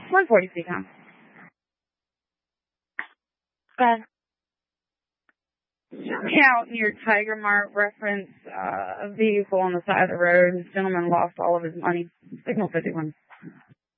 1:40 p.m. Good. Out near Tiger Mart, reference a vehicle on the side of the road. This gentleman lost all of his money. Signal 51.